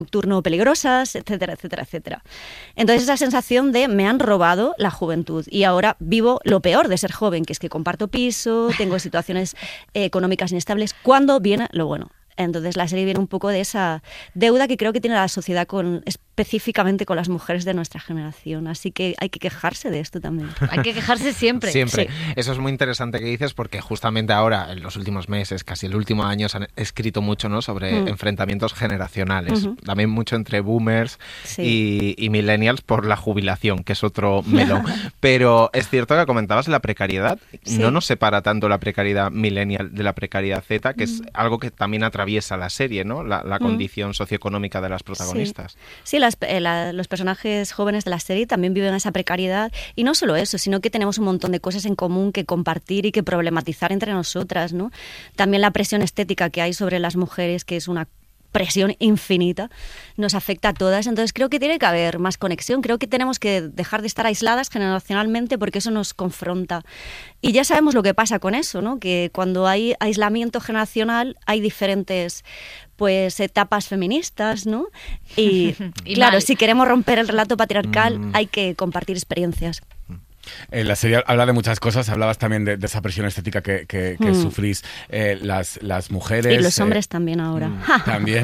nocturno peligrosas, etcétera, etcétera, etcétera. Entonces esa sensación de me han robado la juventud y ahora vivo lo peor de ser joven, que es que comparto piso, tengo situaciones económicas inestables. ¿Cuándo viene lo bueno? Entonces la serie viene un poco de esa deuda que creo que tiene la sociedad específicamente con las mujeres de nuestra generación. Así que hay que quejarse de esto también. Hay que quejarse siempre. Siempre. Sí. Eso es muy interesante que dices porque justamente ahora, en los últimos meses, casi el último año, se han escrito mucho, ¿no?, sobre enfrentamientos generacionales. También mucho entre boomers y millennials por la jubilación, que es otro melón. Pero es cierto que comentabas la precariedad. Sí. No nos separa tanto la precariedad millennial de la precariedad Z, que es algo que también atraviesa la serie, ¿no? La condición socioeconómica de las protagonistas. Sí, los personajes jóvenes de la serie también viven esa precariedad y no solo eso, sino que tenemos un montón de cosas en común que compartir y que problematizar entre nosotras, ¿no? También la presión estética que hay sobre las mujeres, que es una presión infinita, nos afecta a todas. Entonces creo que tiene que haber más conexión. Creo que tenemos que dejar de estar aisladas generacionalmente porque eso nos confronta. Y ya sabemos lo que pasa con eso, ¿no? Que cuando hay aislamiento generacional hay diferentes etapas feministas, ¿no? Y claro, si queremos romper el relato patriarcal hay que compartir experiencias. La serie habla de muchas cosas, hablabas también de esa presión estética que sufrís las mujeres. Y los hombres también ahora. También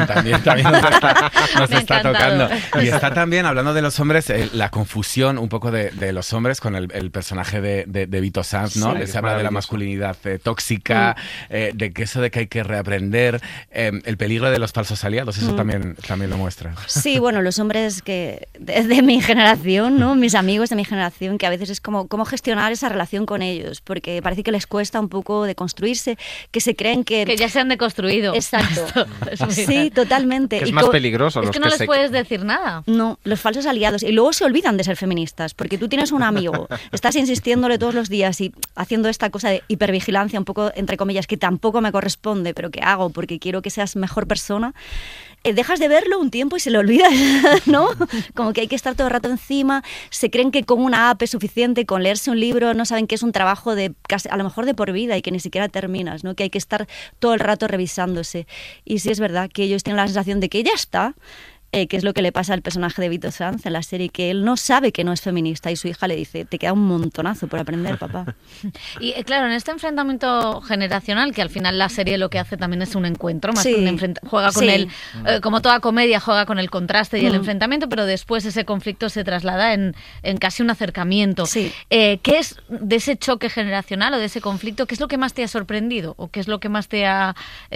nos está tocando. Y está también, hablando de los hombres, la confusión un poco de los hombres con el personaje de Vito Sanz, ¿no? Sí, Les habla de la masculinidad tóxica, de que eso de que hay que reaprender, el peligro de los falsos aliados, eso también lo muestra. Sí, bueno, los hombres que de mi generación, ¿no? Mis amigos de mi generación, que a veces es cómo gestionar esa relación con ellos, porque parece que les cuesta un poco deconstruirse, que se creen que ya se han deconstruido. Exacto. Sí, totalmente. Que es más peligroso. Es que no les puedes decir nada. No, los falsos aliados. Y luego se olvidan de ser feministas, porque tú tienes un amigo, estás insistiéndole todos los días y haciendo esta cosa de hipervigilancia, un poco entre comillas, que tampoco me corresponde, pero que hago porque quiero que seas mejor persona. Dejas de verlo un tiempo y se le olvida, ¿no? Como que hay que estar todo el rato encima, se creen que con una app es suficiente, con leerse un libro no saben que es un trabajo de casi, a lo mejor de por vida y que ni siquiera terminas, ¿no? Que hay que estar todo el rato revisándose. Y sí es verdad que ellos tienen la sensación de que ya está, que es lo que le pasa al personaje de Vito Sanz en la serie, que él no sabe que no es feminista y su hija le dice, te queda un montonazo por aprender, papá. Y claro, en este enfrentamiento generacional, que al final la serie lo que hace también es un encuentro, más que un juega con el, como toda comedia, juega con el contraste y el enfrentamiento, pero después ese conflicto se traslada en casi un acercamiento. Sí. ¿Qué es de ese choque generacional o de ese conflicto? ¿Qué es lo que más te ha sorprendido? ¿O qué es lo que más te ha,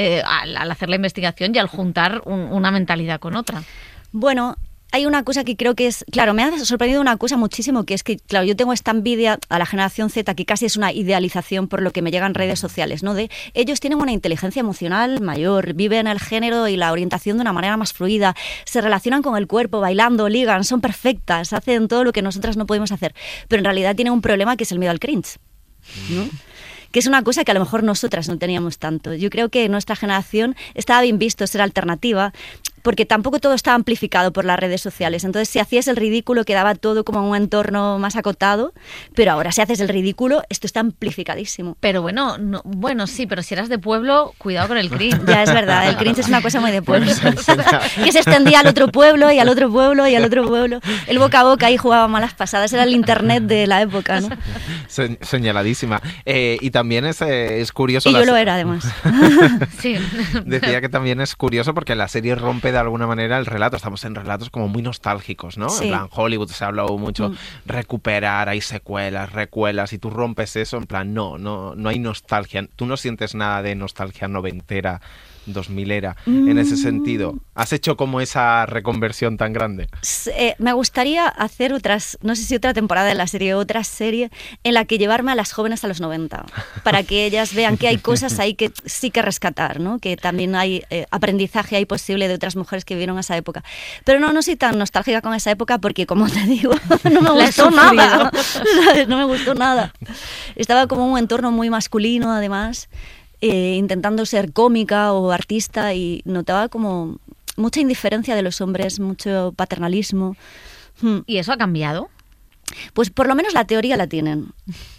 al hacer la investigación y al juntar una mentalidad con otra? Bueno, hay una cosa que creo que es... Claro, me ha sorprendido una cosa muchísimo, que es que, claro, yo tengo esta envidia a la generación Z, que casi es una idealización por lo que me llega en redes sociales, ¿no? De ellos tienen una inteligencia emocional mayor, viven el género y la orientación de una manera más fluida, se relacionan con el cuerpo, bailando, ligan, son perfectas, hacen todo lo que nosotras no podemos hacer. Pero en realidad tienen un problema que es el miedo al cringe, ¿no? Que es una cosa que a lo mejor nosotras no teníamos tanto. Yo creo que en nuestra generación estaba bien visto ser alternativa, porque tampoco todo estaba amplificado por las redes sociales. Entonces, si hacías el ridículo, quedaba todo como un entorno más acotado, pero ahora si haces el ridículo, esto está amplificadísimo. Pero bueno, sí, pero si eras de pueblo, cuidado con el cringe. Ya, es verdad, el cringe es una cosa muy de pueblo. Que se extendía al otro pueblo y al otro pueblo y al otro pueblo. El boca a boca ahí jugaba malas pasadas, era el internet de la época, ¿no? Señaladísima. Y también es curioso... Y yo lo era, además. Sí. Decía que también es curioso porque la serie rompe de alguna manera el relato. Estamos en relatos como muy nostálgicos, ¿no? Sí. En plan, Hollywood se ha hablado mucho, recuperar, hay secuelas, recuelas, y tú rompes eso, en plan, no hay nostalgia. Tú no sientes nada de nostalgia noventera, 2000era, en ese sentido. ¿Has hecho como esa reconversión tan grande? Me gustaría hacer no sé si otra temporada de la serie, otra serie en la que llevarme a las jóvenes a los 90, para que ellas vean que hay cosas ahí que sí que rescatar, ¿no? Que también hay aprendizaje ahí posible de otras mujeres que vivieron esa época. Pero no soy tan nostálgica con esa época porque, como te digo, no me gustó nada. No me gustó nada. Estaba como un entorno muy masculino, además, intentando ser cómica o artista, y notaba como mucha indiferencia de los hombres, mucho paternalismo. ¿Y eso ha cambiado? Pues por lo menos la teoría la tienen.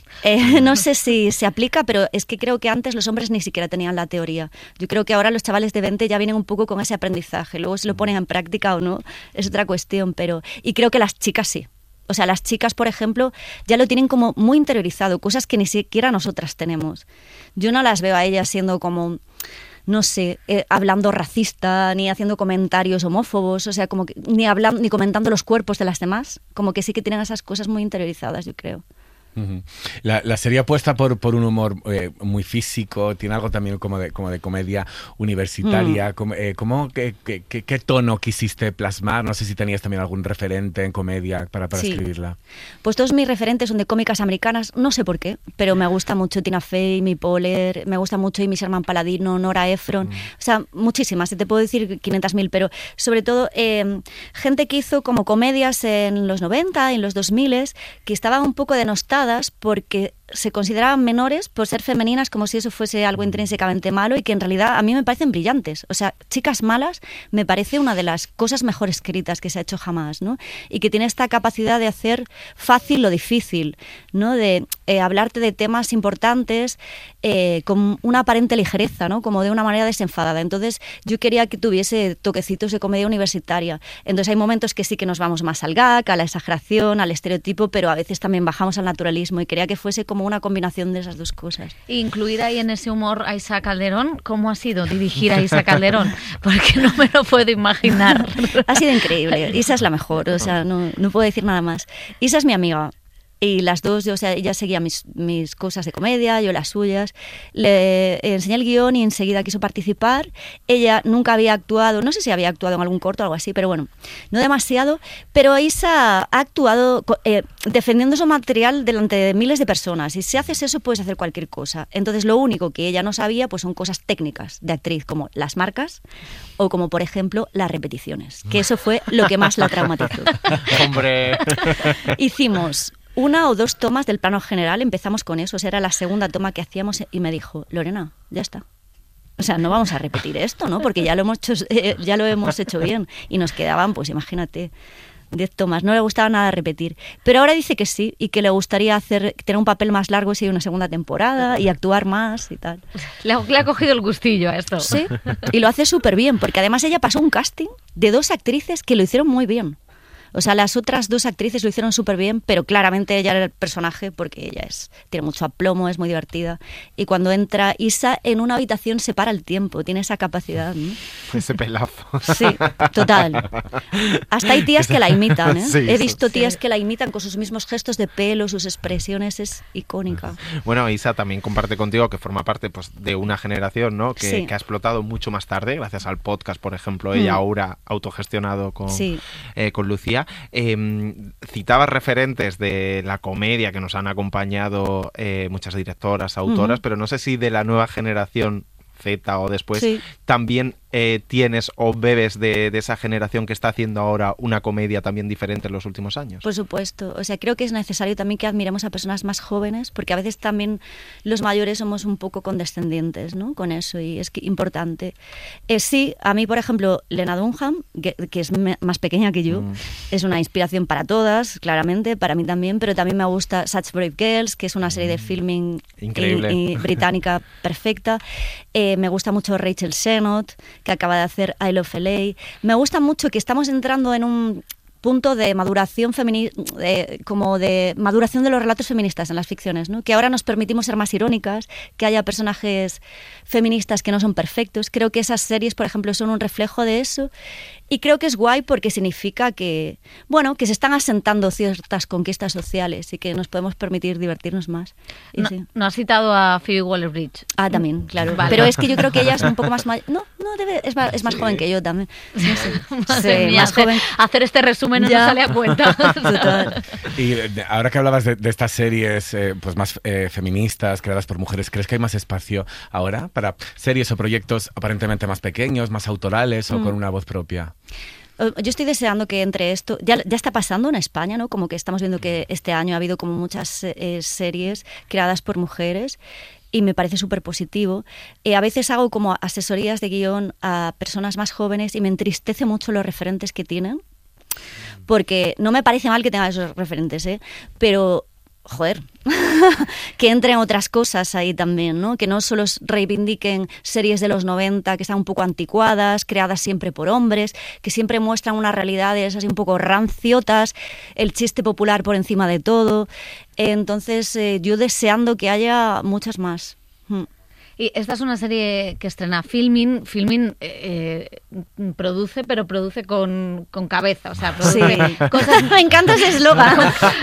No sé si se aplica, pero es que creo que antes los hombres ni siquiera tenían la teoría. Yo creo que ahora los chavales de 20 ya vienen un poco con ese aprendizaje. Luego si lo ponen en práctica o no es otra cuestión, y creo que las chicas sí. O sea, las chicas, por ejemplo, ya lo tienen como muy interiorizado, cosas que ni siquiera nosotras tenemos. Yo no las veo a ellas siendo como, no sé, hablando racista, ni haciendo comentarios homófobos, o sea, como que ni hablando, ni comentando los cuerpos de las demás, como que sí que tienen esas cosas muy interiorizadas, yo creo. Uh-huh. La serie apuesta por un humor muy físico, tiene algo también como de comedia universitaria. ¿Qué tono quisiste plasmar? No sé si tenías también algún referente en comedia para escribirla. Pues todos mis referentes son de cómicas americanas, no sé por qué, pero me gusta mucho Tina Fey, Amy Poehler, me gusta mucho Amy Sherman Palladino, Nora Ephron, o sea, muchísimas, te puedo decir 500.000, pero sobre todo gente que hizo como comedias en los 90, en los 2000, que estaban un poco denostadas porque se consideraban menores por ser femeninas, como si eso fuese algo intrínsecamente malo, y que en realidad a mí me parecen brillantes. O sea, Chicas malas me parece una de las cosas mejor escritas que se ha hecho jamás, ¿no? Y que tiene esta capacidad de hacer fácil lo difícil, ¿no? De hablarte de temas importantes con una aparente ligereza, ¿no? Como de una manera desenfadada. Entonces yo quería que tuviese toquecitos de comedia universitaria. Entonces hay momentos que sí que nos vamos más al gag, a la exageración, al estereotipo, pero a veces también bajamos al naturalismo, y quería que fuese como una combinación de esas dos cosas. Incluida ahí en ese humor a Isa Calderón, ¿cómo ha sido dirigir a Isa Calderón? Porque no me lo puedo imaginar. Ha sido increíble. Isa es la mejor, o sea, no puedo decir nada más. Isa es mi amiga. Y las dos, o sea, ella seguía mis cosas de comedia, yo las suyas. Le enseñé el guión y enseguida quiso participar. Ella nunca había actuado, no sé si había actuado en algún corto o algo así, pero bueno, no demasiado. Pero Isa ha actuado defendiendo su material delante de miles de personas. Y si haces eso, puedes hacer cualquier cosa. Entonces, lo único que ella no sabía pues son cosas técnicas de actriz, como las marcas o como, por ejemplo, las repeticiones. Que eso fue lo que más la traumatizó. ¡Hombre! Hicimos 1 o 2 tomas del plano general, empezamos con eso, o sea, era la segunda toma que hacíamos, y me dijo, Lorena, ya está. O sea, no vamos a repetir esto, ¿no? Porque ya lo hemos hecho bien. Y nos quedaban, pues imagínate, 10 tomas. No le gustaba nada repetir. Pero ahora dice que sí, y que le gustaría tener un papel más largo si hay una segunda temporada y actuar más y tal. Le ha cogido el gustillo a esto. Sí, y lo hace súper bien, porque además ella pasó un casting de 2 actrices que lo hicieron muy bien. O sea, las otras 2 actrices lo hicieron súper bien, pero claramente ella era el personaje porque ella tiene mucho aplomo, es muy divertida. Y cuando entra Isa en una habitación se para el tiempo, tiene esa capacidad, ¿no? Ese pelazo. Sí, total. Hasta hay tías que la imitan, ¿eh? Sí, he visto tías que la imitan con sus mismos gestos de pelo, sus expresiones, es icónica. Bueno, Isa también comparte contigo que forma parte pues, de una generación, ¿no? Que ha explotado mucho más tarde, gracias al podcast, por ejemplo, ella ahora autogestionado con Lucía. Citabas referentes de la comedia que nos han acompañado muchas directoras, autoras, pero no sé si de la nueva generación Z o después también tienes o bebes de esa generación que está haciendo ahora una comedia también diferente en los últimos años. Por supuesto, o sea, creo que es necesario también que admiremos a personas más jóvenes, porque a veces también los mayores somos un poco condescendientes, ¿no? Con eso, y es importante. Sí, a mí, por ejemplo, Lena Dunham, que es más pequeña que yo, es una inspiración para todas, claramente, para mí también, pero también me gusta Such Brave Girls, que es una serie de filming británica perfecta. Me gusta mucho Rachel Sennott, que acaba de hacer I Love LA. Me gusta mucho que estamos entrando en un punto de maduración como de maduración de los relatos feministas en las ficciones, ¿no? Que ahora nos permitimos ser más irónicas, que haya personajes feministas que no son perfectos. Creo que esas series, por ejemplo, son un reflejo de eso. Y creo que es guay porque significa que, bueno, que se están asentando ciertas conquistas sociales y que nos podemos permitir divertirnos más. Y no has citado a Phoebe Waller-Bridge. Ah, también, claro. Vale. Pero es que yo creo que ella es un poco más mayor. Es más joven que yo también. Sí, más joven. Hacer este resumen no nos sale a cuenta. Total. Y ahora que hablabas de estas series pues más feministas, creadas por mujeres, ¿crees que hay más espacio ahora para series o proyectos aparentemente más pequeños, más autorales o con una voz propia? Yo estoy deseando que entre esto, ya está pasando en España, ¿no? Como que estamos viendo que este año ha habido como muchas series creadas por mujeres y me parece súper positivo. A veces hago como asesorías de guión a personas más jóvenes y me entristece mucho los referentes que tienen, porque no me parece mal que tenga esos referentes, pero joder, que entren otras cosas ahí también, ¿no? Que no solo reivindiquen series de los 90 que están un poco anticuadas, creadas siempre por hombres, que siempre muestran unas realidades así un poco ranciotas, el chiste popular por encima de todo. Entonces, yo deseando que haya muchas más. Y esta es una serie que estrena Filmin. Filmin produce, pero produce con cabeza. O sea, produce cosas... Me encanta ese eslogan.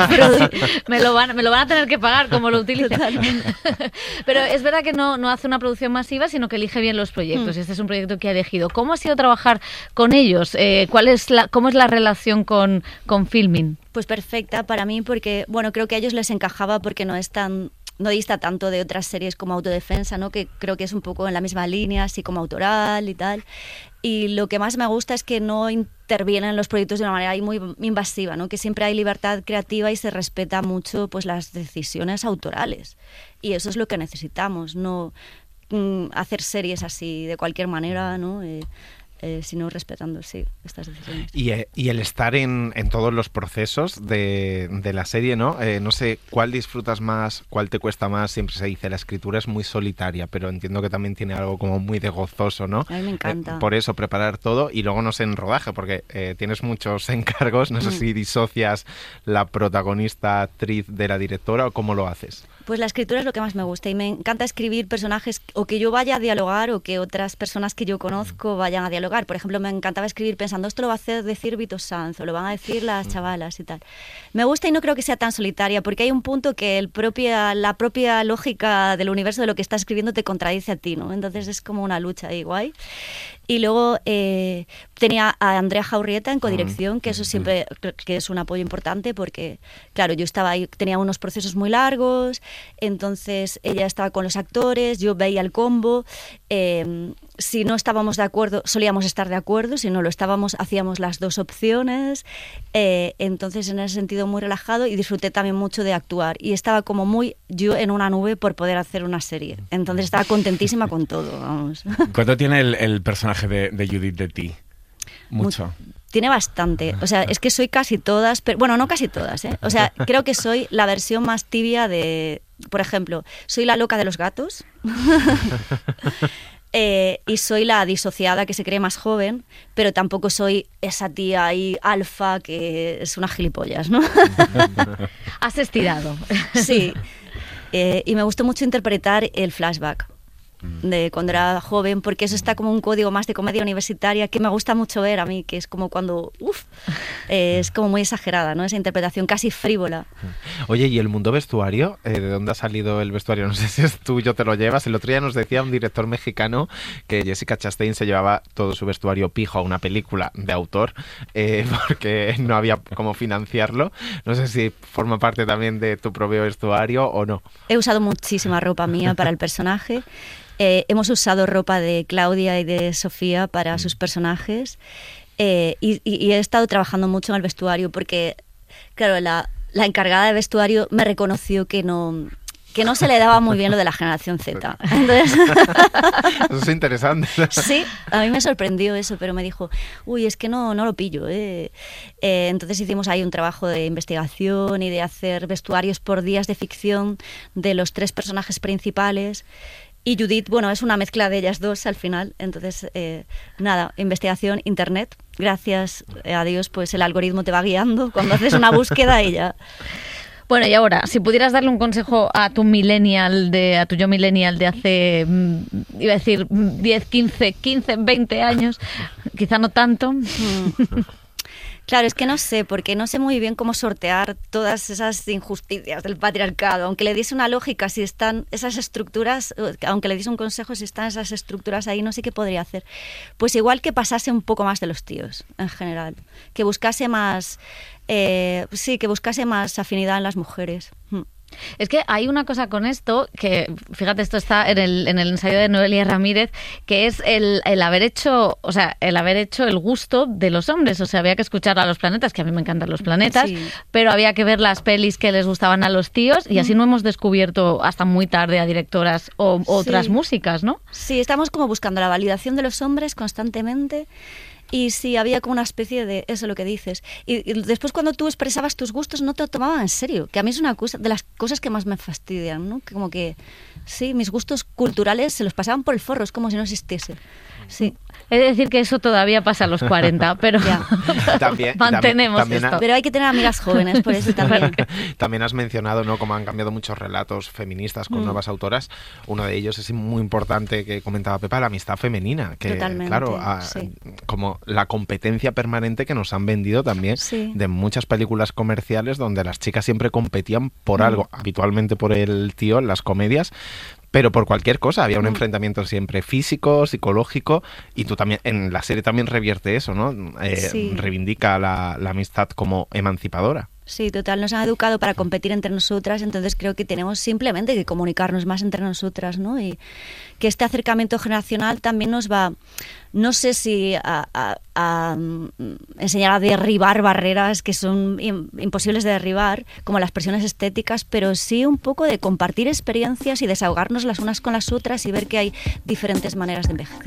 me lo van a tener que pagar como lo utilice. Pero es verdad que no hace una producción masiva, sino que elige bien los proyectos. Y este es un proyecto que ha elegido. ¿Cómo ha sido trabajar con ellos? ¿Cómo es la relación con Filmin? Pues perfecta para mí, porque bueno, creo que a ellos les encajaba porque no dista tanto de otras series como Autodefensa, ¿no? Que creo que es un poco en la misma línea, así como autoral y tal. Y lo que más me gusta es que no intervienen en los proyectos de una manera muy invasiva, ¿no? Que siempre hay libertad creativa y se respeta mucho pues las decisiones autorales. Y eso es lo que necesitamos, no hacer series así de cualquier manera, ¿no? Sino respetando, estas decisiones. Y el estar en todos los procesos de la serie, ¿no? No sé, ¿cuál disfrutas más? ¿Cuál te cuesta más? Siempre se dice, la escritura es muy solitaria, pero entiendo que también tiene algo como muy de gozoso, ¿no? A mí me encanta. Por eso, preparar todo y luego no sé, en rodaje, porque tienes muchos encargos, no sé si disocias la protagonista, actriz de la directora o cómo lo haces. Pues la escritura es lo que más me gusta y me encanta escribir personajes o que yo vaya a dialogar o que otras personas que yo conozco vayan a dialogar. Por ejemplo, me encantaba escribir pensando, esto lo va a decir Vito Sanz o lo van a decir las chavalas y tal. Me gusta y no creo que sea tan solitaria porque hay un punto que la propia lógica del universo de lo que estás escribiendo te contradice a ti, ¿no? Entonces es como una lucha ahí guay. Y luego tenía a Andrea Jaurrieta en codirección, que eso siempre que es un apoyo importante porque, claro, yo estaba ahí, tenía unos procesos muy largos, entonces ella estaba con los actores, yo veía el combo, si no estábamos de acuerdo, solíamos estar de acuerdo, si no lo estábamos, hacíamos las dos opciones, entonces en ese sentido muy relajado y disfruté también mucho de actuar y estaba como muy yo en una nube por poder hacer una serie, entonces estaba contentísima con todo, vamos. ¿Cuánto tiene el personaje de Judith de ti? Mucho. Tiene bastante, o sea, es que soy casi todas, pero bueno, no casi todas, o sea, creo que soy la versión más tibia de, por ejemplo, soy la loca de los gatos y soy la disociada que se cree más joven, pero tampoco soy esa tía ahí alfa que es una gilipollas, ¿no? Has estirado. Sí, y me gustó mucho interpretar el flashback de cuando era joven, porque eso está como un código más de comedia universitaria que me gusta mucho ver a mí, que es como cuando es como muy exagerada, ¿no? Esa interpretación casi frívola. Oye, ¿y el mundo vestuario? ¿De dónde ha salido el vestuario? No sé si es tuyo, te lo llevas. El otro día nos decía un director mexicano que Jessica Chastain se llevaba todo su vestuario pijo a una película de autor porque no había cómo financiarlo. No sé si forma parte también de tu propio vestuario o no. He usado muchísima ropa mía para el personaje. Hemos usado ropa de Claudia y de Sofía para sus personajes y he estado trabajando mucho en el vestuario porque, claro, la encargada de vestuario me reconoció que no se le daba muy bien lo de la generación Z. Entonces, eso es interesante. Sí, a mí me sorprendió eso, pero me dijo, es que no lo pillo. Entonces hicimos ahí un trabajo de investigación y de hacer vestuarios por días de ficción de los 3 personajes principales. Y Judith, bueno, es una mezcla de ellas dos al final. Entonces, investigación, internet. Gracias a Dios, pues el algoritmo te va guiando. Cuando haces una búsqueda y ya. Bueno, y ahora, si pudieras darle un consejo a tu yo millennial de hace, iba a decir 10, 15, 20 años, quizá no tanto. Claro, es que no sé, porque no sé muy bien cómo sortear todas esas injusticias del patriarcado. Aunque le diese una lógica, si están esas estructuras, aunque le diese un consejo, si están esas estructuras ahí, no sé qué podría hacer. Pues igual que pasase un poco más de los tíos, en general. Que buscase más, que buscase más afinidad en las mujeres. Es que hay una cosa con esto, que fíjate, esto está en el ensayo de Noelia Ramírez, que es el haber hecho el gusto de los hombres. O sea, había que escuchar a los planetas, que a mí me encantan los planetas, pero había que ver las pelis que les gustaban a los tíos y así no hemos descubierto hasta muy tarde a directoras o otras músicas, ¿no? Sí, estamos como buscando la validación de los hombres constantemente. Y sí, había como una especie de eso, lo que dices. Y después cuando tú expresabas tus gustos no te lo tomaban en serio, que a mí es una cosa de las cosas que más me fastidian, ¿no? Que como que, sí, mis gustos culturales se los pasaban por el forro, es como si no existiese. Sí. He de decir que eso todavía pasa a los 40, pero mantenemos esto. Pero hay que tener amigas jóvenes, por eso también. También has mencionado, ¿no?, cómo han cambiado muchos relatos feministas con nuevas autoras. Uno de ellos es muy importante, que comentaba Pepa, la amistad femenina. Que, totalmente, claro, como la competencia permanente que nos han vendido también de muchas películas comerciales donde las chicas siempre competían por algo, habitualmente por el tío en las comedias, pero por cualquier cosa. Había un enfrentamiento siempre físico, psicológico, y tú también, en la serie también revierte eso, ¿no? Reivindica la amistad como emancipadora. Sí, total, nos han educado para competir entre nosotras, entonces creo que tenemos simplemente que comunicarnos más entre nosotras, ¿no? Y que este acercamiento generacional también nos va, no sé si a enseñar a derribar barreras que son imposibles de derribar, como las presiones estéticas, pero sí un poco de compartir experiencias y desahogarnos las unas con las otras y ver que hay diferentes maneras de envejecer.